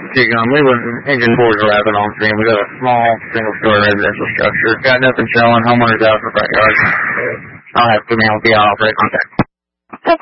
We was engine 4s are wrapping on scene. We got a small single-story residential structure. Got nothing showing. Homeowners out in the front yard. I'll have to be out. Contact.